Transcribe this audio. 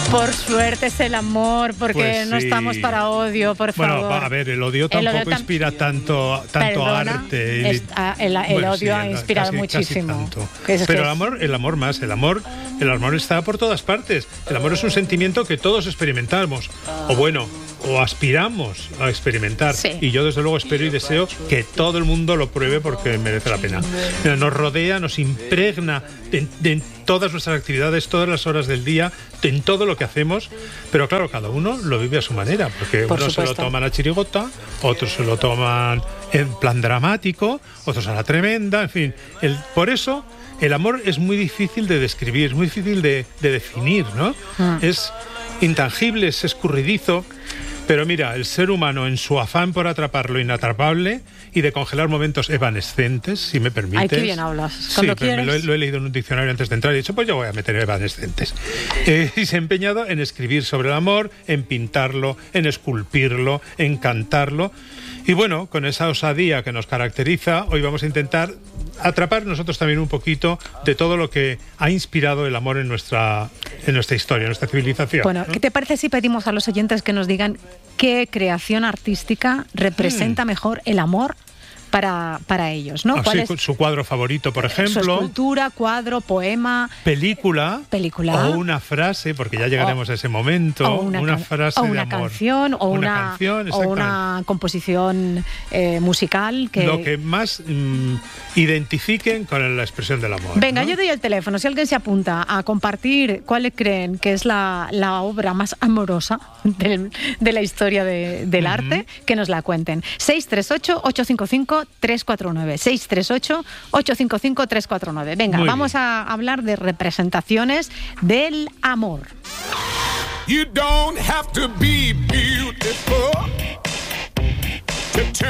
Por suerte es el amor, porque Pues no sí. estamos para odio, por favor. Bueno, a ver, el odio tampoco inspira tanto Perdona, arte. el Bueno, odio ha sí, inspirado casi muchísimo. tanto. Que Pero el amor más. El amor está por todas partes. El amor es un sentimiento que todos experimentamos. O aspiramos a experimentar. Sí. Y yo desde luego espero y deseo que todo el mundo lo pruebe porque merece la pena. Nos rodea, nos impregna en todas nuestras actividades, todas las horas del día, en todo lo que hacemos, pero claro, cada uno lo vive a su manera, porque Por unos se lo supuesto. toman a chirigota, otros se lo toman en plan dramático, otros a la tremenda, en fin. Por eso el amor es muy difícil de describir, es muy difícil de definir, ¿no? Es intangible, es escurridizo. Pero mira, el ser humano en su afán por atrapar lo inatrapable y de congelar momentos evanescentes, si me permites. Ay, qué bien hablas. Sí, Cuando pero quieres. lo he leído en un diccionario antes de entrar y he dicho, pues yo voy a meter evanescentes. Y se ha empeñado en escribir sobre el amor, en pintarlo, en esculpirlo, en cantarlo. Y bueno, con esa osadía que nos caracteriza, hoy vamos a intentar atrapar nosotros también un poquito de todo lo que ha inspirado el amor en nuestra historia, en nuestra civilización. Bueno, ¿no? ¿qué te parece si pedimos a los oyentes que nos digan qué creación artística representa mejor el amor para ellos, ¿no? ¿Cuál es su cuadro favorito, por su ejemplo? escultura, cuadro, poema, Película. película. O una frase, porque ya llegaremos a ese momento. O una frase o de una amor. canción, o una una canción, o una composición musical que... Lo que más identifiquen con la expresión del amor. Venga, ¿no? yo doy el teléfono. Si alguien se apunta a compartir cuál creen que es la obra más amorosa de la historia del arte, que nos la cuenten. 638-855-349. 638-855-349. Venga, Muy vamos bien. a hablar de representaciones del amor. You don't have to be beautiful to turn